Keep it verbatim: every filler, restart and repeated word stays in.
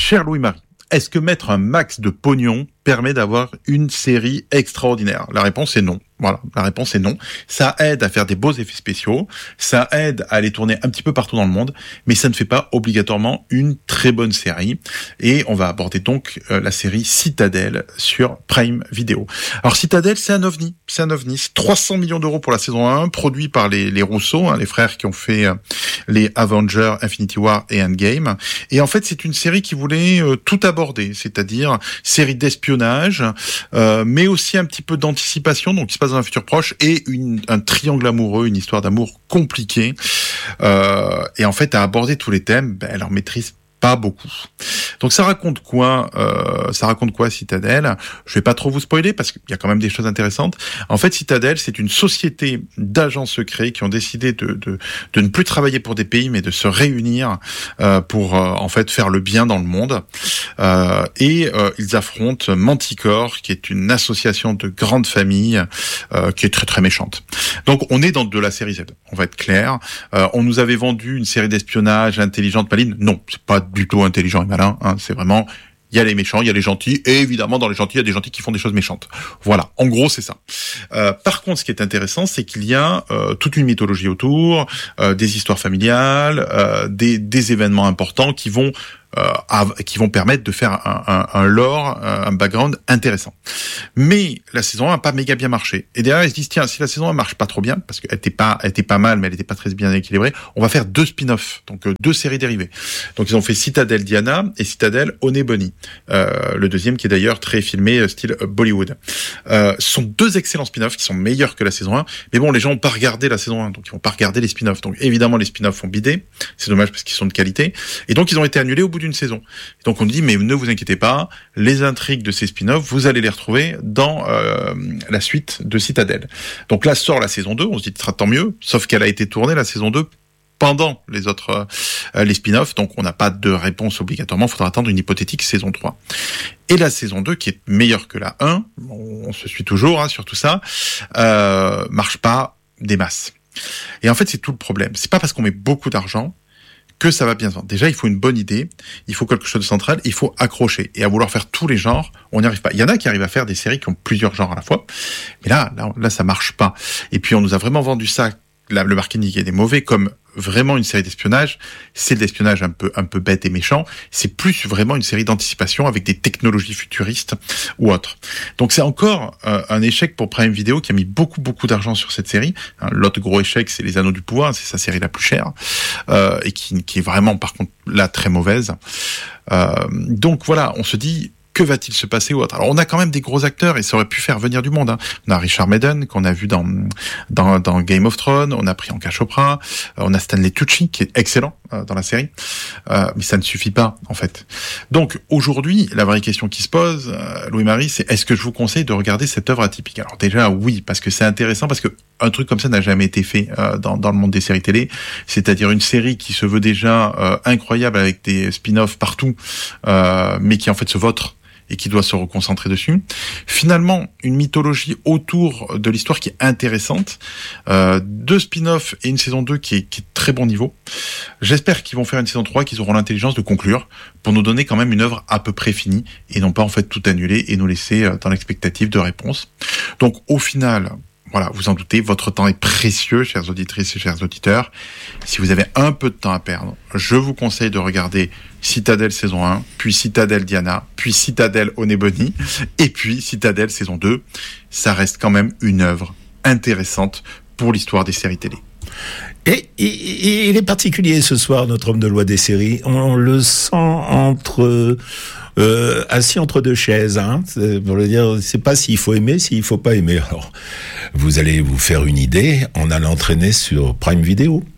Cher Louis-Marie, est-ce que mettre un max de pognon permet d'avoir une série extraordinaire ? La réponse est non. Voilà, la réponse est non. Ça aide à faire des beaux effets spéciaux, ça aide à les tourner un petit peu partout dans le monde, mais ça ne fait pas obligatoirement une très bonne série. Et on va aborder donc euh, la série Citadel sur Prime Video. Alors Citadel, c'est un ovni, c'est un ovni. C'est trois cents millions d'euros pour la saison un, produit par les, les Russo, hein, les frères qui ont fait euh, les Avengers, Infinity War et Endgame. Et en fait, c'est une série qui voulait euh, tout aborder, c'est-à-dire série d'espionnage, euh, mais aussi un petit peu d'anticipation, donc il se passe dans un futur proche, et une, un triangle amoureux, une histoire d'amour compliquée. Euh, et en fait, à aborder tous les thèmes, ben, elle en maîtrise pas beaucoup. Donc ça raconte quoi euh, Ça raconte quoi Citadel ? Je vais pas trop vous spoiler parce qu'il y a quand même des choses intéressantes. En fait, Citadel, c'est une société d'agents secrets qui ont décidé de, de, de ne plus travailler pour des pays, mais de se réunir euh, pour euh, en fait faire le bien dans le monde. Euh, et euh, ils affrontent Manticore, qui est une association de grandes familles euh, qui est très très méchante. Donc on est dans de la série Z. On va être clair. Euh, on nous avait vendu une série d'espionnage intelligente, maligne. Non, c'est pas du tout intelligent et malin, hein, c'est vraiment, il y a les méchants, il y a les gentils, et évidemment dans les gentils, il y a des gentils qui font des choses méchantes. Voilà, en gros c'est ça. Euh, par contre, ce qui est intéressant, c'est qu'il y a euh, toute une mythologie autour, euh, des histoires familiales, euh, des, des événements importants qui vont Euh, à, qui vont permettre de faire un, un, un lore, un background intéressant. Mais la saison un n'a pas méga bien marché. Et derrière, ils se disent, tiens, si la saison un marche pas trop bien, parce qu'elle était pas, elle était pas mal, mais elle était pas très bien équilibrée, on va faire deux spin-offs, donc euh, deux séries dérivées. Donc ils ont fait Citadel Diana et Citadel Honey-Bunny. Euh, le deuxième qui est d'ailleurs très filmé, euh, style Bollywood. Euh, ce sont deux excellents spin-offs qui sont meilleurs que la saison un, mais bon, les gens ont pas regardé la saison un, donc ils vont pas regarder les spin-offs. Donc évidemment, les spin-offs ont bidé. C'est dommage parce qu'ils sont de qualité. Et donc ils ont été annulés au bout d'une saison. Donc on dit, mais ne vous inquiétez pas, les intrigues de ces spin-offs, vous allez les retrouver dans euh, la suite de Citadel. Donc là sort la saison deux, on se dit, tant mieux, sauf qu'elle a été tournée, la saison deux, pendant les autres euh, les spin-offs, donc on n'a pas de réponse obligatoirement, il faudra attendre une hypothétique saison trois. Et la saison deux, qui est meilleure que la un, on, on se suit toujours hein, sur tout ça, euh, marche pas des masses. Et en fait, c'est tout le problème. C'est pas parce qu'on met beaucoup d'argent que ça va bien se vendre. Déjà, il faut une bonne idée, il faut quelque chose de central, il faut accrocher. Et à vouloir faire tous les genres, on n'y arrive pas. Il y en a qui arrivent à faire des séries qui ont plusieurs genres à la fois, mais là, là, là ça marche pas. Et puis, on nous a vraiment vendu ça, là, le marketing est mauvais, comme vraiment une série d'espionnage. C'est de l'espionnage un peu, un peu bête et méchant. C'est plus vraiment une série d'anticipation avec des technologies futuristes ou autres. Donc, c'est encore euh, un échec pour Prime Video qui a mis beaucoup, beaucoup d'argent sur cette série. Hein, l'autre gros échec, c'est Les Anneaux du Pouvoir. C'est sa série la plus chère euh, et qui, qui est vraiment, par contre, là, très mauvaise. Euh, donc, voilà, on se dit, que va-t-il se passer ou autre ? Alors, on a quand même des gros acteurs et ça aurait pu faire venir du monde. Hein. On a Richard Madden, qu'on a vu dans, dans, dans Game of Thrones. On a Priyanka Chopra. On a Stanley Tucci, qui est excellent euh, dans la série. Euh, mais ça ne suffit pas, en fait. Donc, aujourd'hui, la vraie question qui se pose, euh, Louis-Marie, c'est est-ce que je vous conseille de regarder cette œuvre atypique ? Alors déjà, oui, parce que c'est intéressant, parce que un truc comme ça n'a jamais été fait euh, dans, dans le monde des séries télé. C'est-à-dire une série qui se veut déjà euh, incroyable avec des spin-offs partout, euh, mais qui en fait se vautre et qui doit se reconcentrer dessus. Finalement, une mythologie autour de l'histoire qui est intéressante, euh, deux spin-offs et une saison deux qui est, qui est très bon niveau. J'espère qu'ils vont faire une saison trois, qu'ils auront l'intelligence de conclure pour nous donner quand même une œuvre à peu près finie et non pas en fait tout annuler et nous laisser dans l'expectative de réponse. Donc au final, voilà, vous en doutez, votre temps est précieux, chères auditrices et chers auditeurs. Si vous avez un peu de temps à perdre, je vous conseille de regarder Citadel saison un, puis Citadel Diana, puis Citadel Honey-Bunny, et puis Citadel saison deux. Ça reste quand même une œuvre intéressante pour l'histoire des séries télé. Et, et, et il est particulier ce soir, notre homme de loi des séries. On le sent entre... Euh, assis entre deux chaises, hein, c'est, pour le dire, c'est pas s'il faut aimer, s'il faut pas aimer. Alors, vous allez vous faire une idée en allant traîner sur Prime Video.